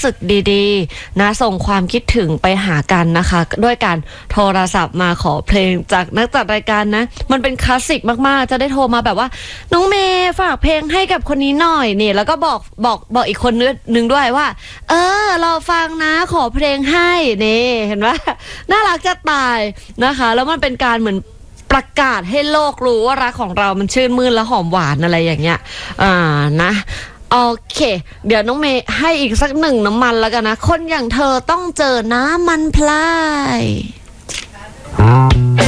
สึกดีๆนะส่งความคิดถึงไปหากันนะคะด้วยการโทรศัพท์มาขอเพลงจากนักจัดรายการนะมันเป็นคลาสสิกมากๆจะได้โทรมาแบบว่าน้องเมย์ฝากเพลงให้กับคนนี้หน่อยนี่แล้วก็บอกอีกคนนึงด้วยว่าเราฟังนะขอเพลงให้นี่เห็นไหมน่ารักจะตายนะคะแล้วมันเป็นการเหมือนประกาศให้โลกรู้ว่ารักของเรามันชื่นมื่นและหอมหวานอะไรอย่างเงี้ยนะโอเคเดี๋ยวน้องเมย์ให้อีกสักหนึ่งน้ำมันแล้วกันนะคนอย่างเธอต้องเจอน้ำมันพลาย